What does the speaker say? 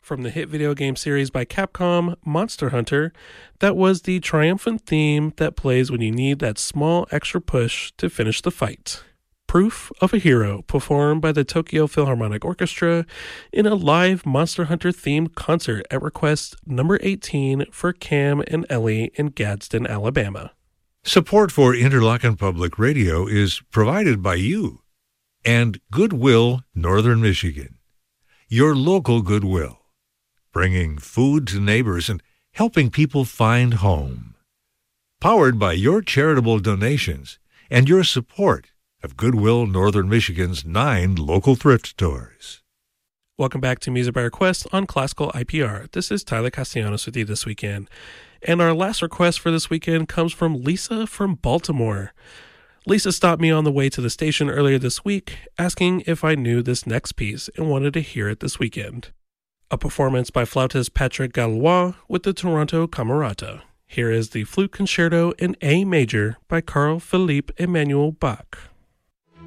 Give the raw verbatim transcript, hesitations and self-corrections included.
from the hit video game series by Capcom, Monster Hunter, that was the triumphant theme that plays when you need that small extra push to finish the fight. Proof of a Hero, performed by the Tokyo Philharmonic Orchestra in a live Monster Hunter themed concert at request number eighteen for Cam and Ellie in Gadsden, Alabama. Support for Interlochen Public Radio is provided by you and Goodwill, Northern Michigan. Your local Goodwill, bringing food to neighbors and helping people find home. Powered by your charitable donations and your support of Goodwill, Northern Michigan's nine local thrift stores. Welcome back to Music by Request on Classical I P R. This is Tyler Castellanos with you this weekend. And our last request for this weekend comes from Lisa from Baltimore. Lisa stopped me on the way to the station earlier this week, asking if I knew this next piece and wanted to hear it this weekend. A performance by flautist Patrick Gallois with the Toronto Camerata. Here is the Flute Concerto in A Major by Carl Philipp Emanuel Bach.